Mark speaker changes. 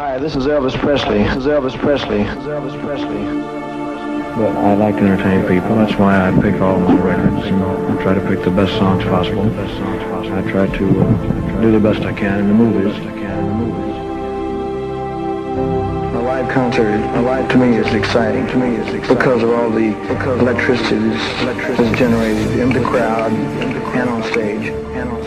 Speaker 1: Hi, this is Elvis Presley. This is Elvis Presley. This is Elvis Presley. But I like to entertain people. That's why I pick all my records. You know, I try to pick the best songs possible. I try to do the best I can in the movies. A live concert, to me, is exciting. Because of all the electricity that's generated in the crowd and on stage.